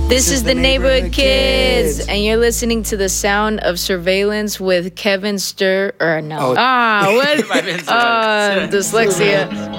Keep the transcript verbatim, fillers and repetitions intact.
This is the Neighborhood Kids, and you're listening to The Sound of Surveillance with Kevin Stir, or no. Oh. Ah, what? uh, dyslexia.